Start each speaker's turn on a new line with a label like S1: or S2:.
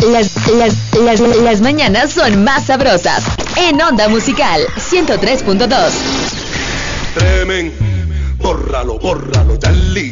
S1: Las mañanas son más sabrosas. En Onda Musical 103.2.
S2: Tremen, bórralo, Charlie.